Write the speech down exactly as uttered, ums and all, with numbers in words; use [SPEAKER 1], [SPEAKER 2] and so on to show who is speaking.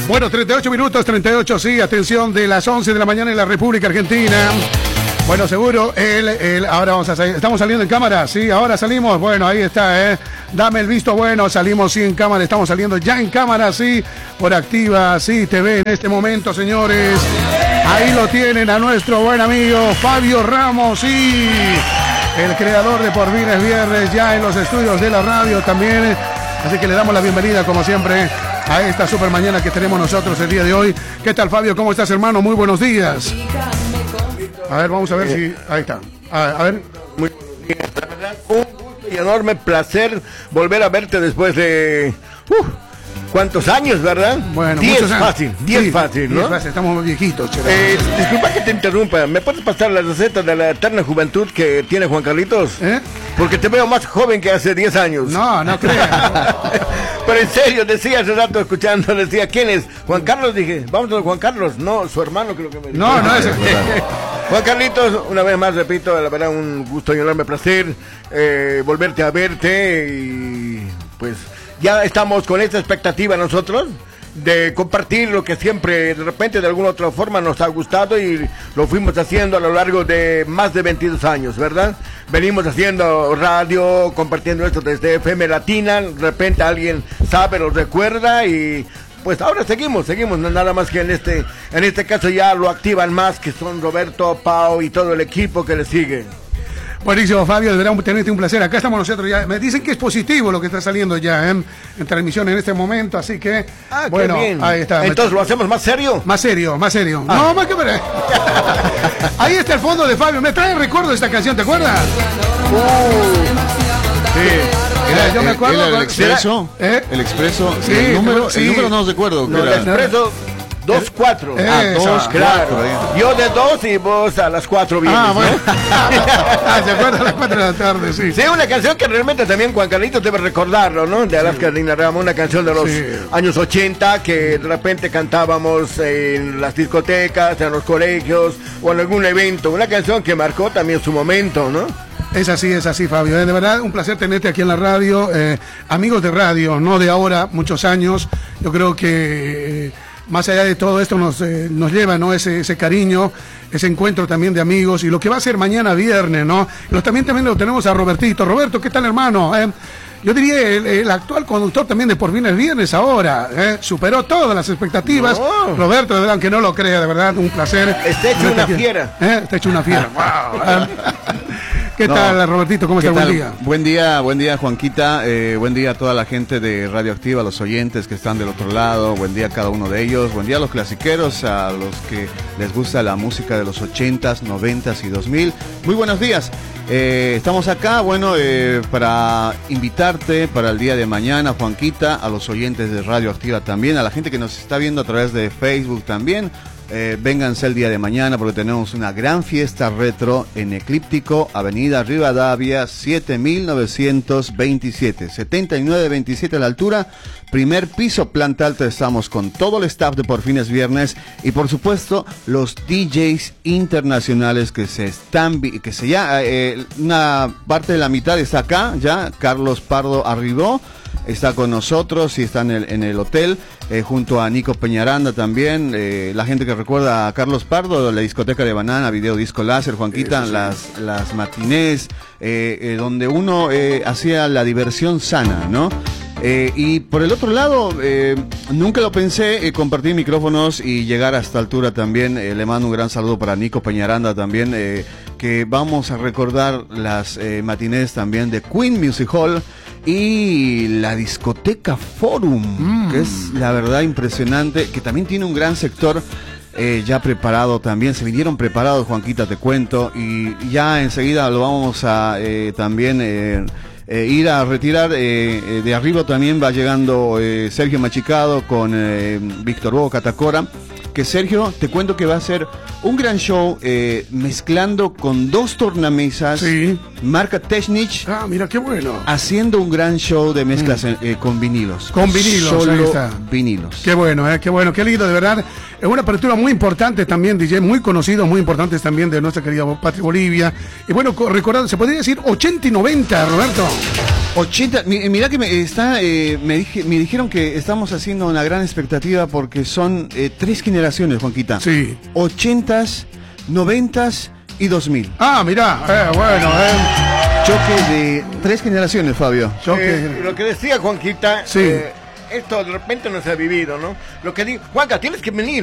[SPEAKER 1] Bueno, treinta y ocho minutos, treinta y ocho, sí, atención, de las once de la mañana en la República Argentina. Bueno, seguro, él, él, ahora vamos a salir, ¿estamos saliendo en cámara? Sí, ahora salimos, bueno, ahí está, ¿eh? Dame el visto bueno, salimos sí en cámara, estamos saliendo ya en cámara, sí, por Activa, sí, T V en este momento, señores. Ahí lo tienen a nuestro buen amigo Fabio Ramos, sí, el creador de Por Fin es Viernes, ya en los estudios de la radio también. Así que le damos la bienvenida, como siempre, a esta super mañana que tenemos nosotros el día de hoy. ¿Qué tal, Fabio? ¿Cómo estás, hermano? Muy buenos días. A ver, vamos a ver si... Ahí está. A, a ver.
[SPEAKER 2] Muy buenos días. La verdad, un gusto y enorme placer volver a verte después de... Uh, ¿cuántos años, verdad?
[SPEAKER 1] Bueno,
[SPEAKER 2] diez
[SPEAKER 1] muchos años.
[SPEAKER 2] fácil, diez sí, fácil, ¿no?
[SPEAKER 1] diez fácil, estamos viejitos, chévere.
[SPEAKER 2] Eh, disculpa que te interrumpa, ¿me puedes pasar la receta de la eterna juventud que tiene Juan Carlitos? ¿Eh? Porque te veo más joven que hace diez años.
[SPEAKER 1] No, no creas.
[SPEAKER 2] Pero en serio, decía hace rato escuchando, decía, ¿quién es? Juan Carlos, dije, vamos a Juan Carlos, no, su hermano creo que me dijo.
[SPEAKER 1] No, no es el...
[SPEAKER 2] Juan Carlitos, una vez más, repito, la verdad, un gusto y enorme placer eh, volverte a verte y pues ya estamos con esta expectativa nosotros de compartir lo que siempre de repente de alguna otra forma nos ha gustado y lo fuimos haciendo a lo largo de más de veintidós años, ¿verdad? Venimos haciendo radio, compartiendo esto desde F M Latina, de repente alguien sabe, lo recuerda y pues ahora seguimos, seguimos, no nada más que en este en este caso ya lo activan más, que son Roberto, Pau y todo el equipo que le sigue.
[SPEAKER 1] Buenísimo, Fabio, de verdad tenerte un placer. Acá estamos nosotros ya. Me dicen que es positivo lo que está saliendo ya ¿eh? en transmisión en este momento, así que
[SPEAKER 2] ah,
[SPEAKER 1] bueno,
[SPEAKER 2] qué bien.
[SPEAKER 1] Ahí está.
[SPEAKER 2] Entonces, ¿lo hacemos más serio?
[SPEAKER 1] Más serio, más serio. Ah. No, más que para... Ahí está el fondo de Fabio. Me trae recuerdo de esta canción, ¿te acuerdas? Uh.
[SPEAKER 3] Sí. Era, yo me acuerdo. ¿Era el Expreso? ¿Eh? El Expreso. Sí, el número, sí. El número no recuerdo.
[SPEAKER 2] No, el Expreso. Dos, cuatro.
[SPEAKER 3] Ah, dos, claro.
[SPEAKER 2] Yo de dos y vos a las cuatro vienes,
[SPEAKER 1] ah, bueno.
[SPEAKER 2] ¿no?
[SPEAKER 1] Ah, se acuerda a las cuatro de la tarde, sí.
[SPEAKER 2] Sí, una canción que realmente también Juan Carlitos debe recordarlo, ¿no? De Alaska Dina Rama, una canción de los sí. años ochenta que de repente cantábamos en las discotecas, en los colegios o en algún evento. Una canción que marcó también su momento, ¿no?
[SPEAKER 1] Es así, es así, Fabio. De verdad, un placer tenerte aquí en la radio. Eh, amigos de radio, no de ahora, muchos años. Yo creo que... Eh, más allá de todo esto nos, eh, nos lleva, ¿no? Ese, ese cariño, ese encuentro también de amigos y lo que va a ser mañana viernes, ¿no? Pero también, también lo tenemos a Robertito. Roberto, ¿qué tal, hermano? Eh, yo diría el, el actual conductor también de Por Fin es Viernes ahora, eh, superó todas las expectativas. No. Roberto, de verdad, aunque no lo crea, de verdad, un placer.
[SPEAKER 2] Está hecho una fiera.
[SPEAKER 1] Eh, está hecho una fiera. Wow. Eh, ¿Qué no. tal, Robertito? ¿Cómo está? Buen día.
[SPEAKER 3] Buen día, buen día, Juanquita. Eh, buen día a toda la gente de Radioactiva, a los oyentes que están del otro lado. Buen día a cada uno de ellos. Buen día a los clasiqueros, a los que les gusta la música de los ochentas, noventas y dos mil. Muy buenos días. Eh, estamos acá, bueno, eh, para invitarte para el día de mañana, Juanquita, a los oyentes de Radioactiva también, a la gente que nos está viendo a través de Facebook también. Eh, vénganse el día de mañana porque tenemos una gran fiesta retro en Eclíptico, Avenida Rivadavia, siete mil novecientos veintisiete, setenta y nueve veintisiete a la altura, primer piso, planta alta. Estamos con todo el staff de Por Fin es Viernes y por supuesto los D Js internacionales que se están, que se ya, eh, una parte de la mitad está acá, ya, Carlos Pardo arribó. Está con nosotros y está en el, en el hotel, eh, junto a Nico Peñaranda también, eh, la gente que recuerda a Carlos Pardo, la discoteca de Banana, Video Disco Láser, Juanquita, sí. las, las matinés, eh, eh, donde uno eh, hacía la diversión sana, ¿no? Eh, y por el otro lado, eh, nunca lo pensé, eh, compartir micrófonos y llegar a esta altura también. Eh, le mando un gran saludo para Nico Peñaranda también, eh, que vamos a recordar las eh, matinés también de Queen Music Hall y la discoteca Forum, mm. que es la verdad impresionante, que también tiene un gran sector eh, ya preparado también. Se vinieron preparados, Juanquita, te cuento, y ya enseguida lo vamos a eh, también... Eh, Eh, ir a retirar. Eh, eh, de arriba también va llegando eh, Sergio Machicado con eh, Víctor Hugo Catacora, que Sergio, te cuento que va a ser un gran show eh, mezclando con dos tornamesas,
[SPEAKER 1] sí.
[SPEAKER 3] marca Technic.
[SPEAKER 1] Ah, mira qué bueno.
[SPEAKER 3] Haciendo un gran show de mezclas mm. eh, con vinilos.
[SPEAKER 1] Con vinilos,
[SPEAKER 3] Solo
[SPEAKER 1] ahí está.
[SPEAKER 3] vinilos.
[SPEAKER 1] Qué bueno, eh, qué bueno, qué lindo, de verdad. Es una apertura muy importante también, D J, muy conocidos, muy importantes también de nuestra querida patria Bolivia. Y bueno, recordando, se podría decir ochenta y noventa, Roberto.
[SPEAKER 3] ochenta, mi- mira que me está, eh, me, dije, me dijeron que estamos haciendo una gran expectativa porque son eh, tres generaciones, Juanquita.
[SPEAKER 1] Sí.
[SPEAKER 3] ochentas, noventas y dos mil.
[SPEAKER 1] Ah, mirá, eh, bueno, eh.
[SPEAKER 3] Choque de tres generaciones, Fabio.
[SPEAKER 1] Choque.
[SPEAKER 2] Eh, lo que decía Juanquita,
[SPEAKER 1] Sí.
[SPEAKER 2] eh, esto de repente no se ha vivido, ¿no? Lo que digo, Juanca, tienes que venir.